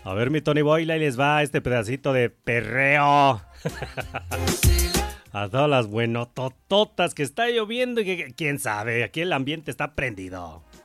A ver, mi Tony Boy, ahí les va este pedacito de perreo. A todas las buenotototas que está lloviendo y que quién sabe, aquí el ambiente está prendido.